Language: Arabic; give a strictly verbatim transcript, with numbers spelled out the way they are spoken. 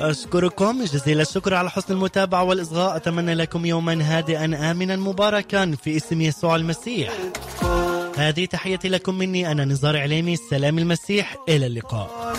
أشكركم جزيل الشكر على حسن المتابعة والإصغاء. أتمنى لكم يوما هادئا آمنا مباركا في اسم يسوع المسيح. هذه تحياتي لكم مني أنا نزار عليمي. السلام المسيح، إلى اللقاء.